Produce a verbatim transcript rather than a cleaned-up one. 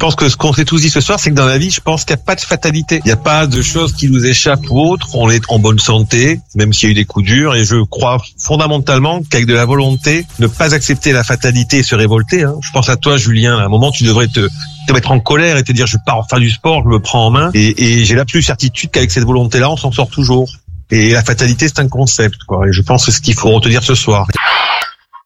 pense que ce qu'on s'est tous dit ce soir, c'est que dans la vie, je pense qu'il n'y a pas de fatalité. Il n'y a pas de choses qui nous échappent ou autres. On est en bonne santé, même s'il y a eu des coups durs. Et je crois fondamentalement qu'avec de la volonté, ne pas accepter la fatalité et se révolter. Hein. Je pense à toi, Julien. À un moment, tu devrais te, te mettre en colère et te dire, je pars faire du sport, je me prends en main. Et, et j'ai la plus certitude qu'avec cette volonté-là, on s'en sort toujours. Et la fatalité, c'est un concept, quoi. Et je pense que c'est ce qu'il faut retenir ce soir.